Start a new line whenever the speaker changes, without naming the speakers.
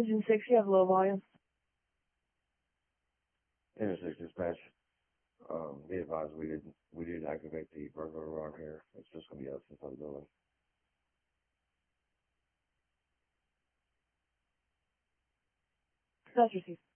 Engine 6, you have low volume.
Engine 6 dispatch. Be advised we didn't activate the burglar alarm here. It's just gonna be us inside the building.
That's received.